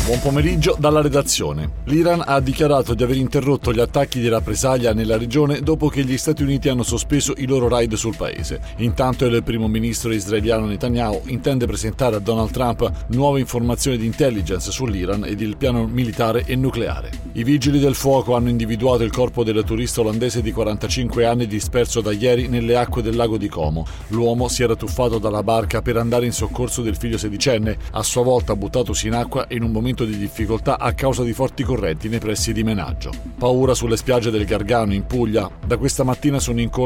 Buon pomeriggio dalla redazione. L'Iran ha dichiarato di aver interrotto gli attacchi di rappresaglia nella regione dopo che gli Stati Uniti hanno sospeso i loro raid sul paese. Intanto il primo ministro israeliano Netanyahu intende presentare a Donald Trump nuove informazioni di intelligence sull'Iran ed il piano militare e nucleare. I vigili del fuoco hanno individuato il corpo del turista olandese di 45 anni disperso da ieri nelle acque del lago di Como. L'uomo si era tuffato dalla barca per andare in soccorso del figlio sedicenne, a sua volta buttatosi in acqua in un momento di difficoltà a causa di forti correnti nei pressi di Menaggio. Paura sulle spiagge del Gargano in Puglia. Da questa mattina sono in corso